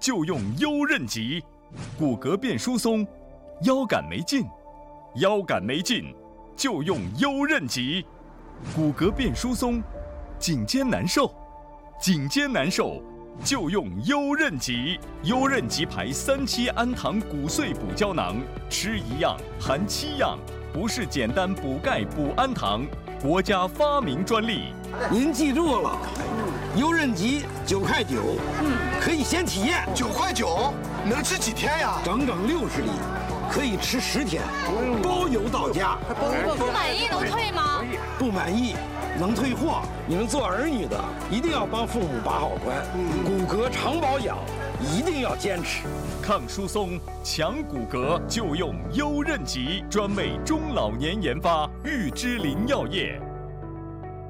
就用优韧极。骨骼变疏松，腰杆没劲，腰杆没劲就用优韧极。骨骼变疏松，颈肩难受，颈肩难受就用优韧极。优韧极牌3期氨糖骨碎补胶囊，吃1样含7样，不是简单补钙补氨糖，国家发明专利。 您记住了，优韧极9块9，可以先体验。 9块9，能吃几天呀？ 整整60粒，可以吃10天，包邮到家。 不满意能退吗？ 不满意能退货。你们做儿女的一定要帮父母把好关，骨骼常保养一定要坚持。 抗疏松、强骨骼就用优韧极，专为中老年研发，玉芝林药业。